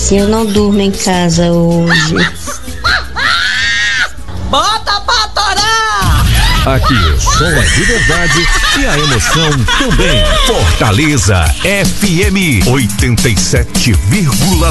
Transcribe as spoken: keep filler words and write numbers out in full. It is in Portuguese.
assim, eu não durmo em casa hoje. Bota pra torar! Aqui o som é de verdade e a emoção também. Fortaleza F M oitenta e sete vírgula